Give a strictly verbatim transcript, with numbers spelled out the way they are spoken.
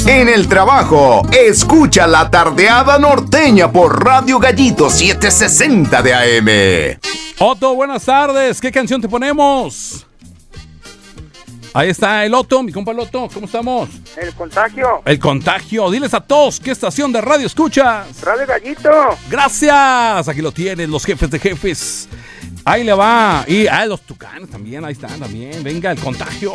En el trabajo, escucha La Tardeada Norteña por Radio Gallito setecientos sesenta de A M. Otto, buenas tardes. ¿Qué canción te ponemos? Ahí está el Otto, mi compa el Otto. ¿Cómo estamos? El Contagio. El Contagio. Diles a todos, ¿qué estación de radio escuchas? Radio Gallito. Gracias. Aquí lo tienen, los jefes de jefes. Ahí le va. Y ah, los Tucanes también, ahí están también. Venga, el Contagio.